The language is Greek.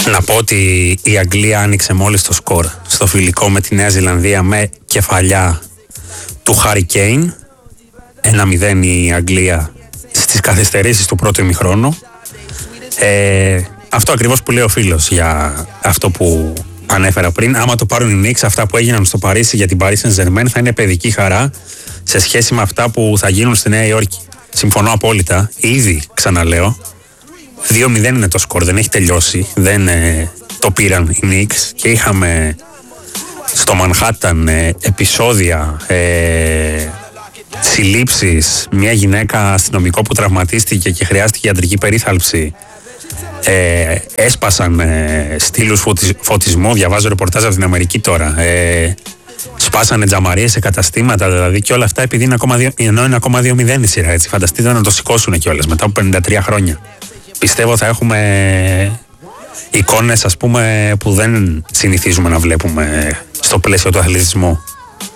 Να πω ότι η Αγγλία άνοιξε μόλις το σκορ στο φιλικό με τη Νέα Ζηλανδία με κεφαλιά του Χάρι Κέιν. 1-0 η Αγγλία στις καθυστερήσεις του πρώτου ημιχρόνου. Αυτό ακριβώς που λέει ο φίλος για αυτό που ανέφερα πριν. Άμα το πάρουν οι Knicks, αυτά που έγιναν στο Παρίσι για την Paris Saint-Germain θα είναι παιδική χαρά σε σχέση με αυτά που θα γίνουν στη Νέα Υόρκη. Συμφωνώ απόλυτα. Ήδη, ξαναλέω, 2-0 είναι το σκορ, δεν έχει τελειώσει. Δεν το πήραν οι Knicks και είχαμε στο Μανχάταν επεισόδια, συλλήψεις, μια γυναίκα αστυνομικό που τραυματίστηκε και χρειάστηκε ιατρική περίθαλψη. Έσπασαν στήλους φωτισμού, διαβάζω ρεπορτάζ από την Αμερική τώρα. Σπάσανε τζαμαρίες σε καταστήματα, δηλαδή, και όλα αυτά επειδή είναι ακόμα 2-0 η σειρά. Έτσι. Φανταστείτε να το σηκώσουν κιόλας μετά από 53 χρόνια. Πιστεύω θα έχουμε εικόνες, ας πούμε, που δεν συνηθίζουμε να βλέπουμε στο πλαίσιο του αθλητισμού.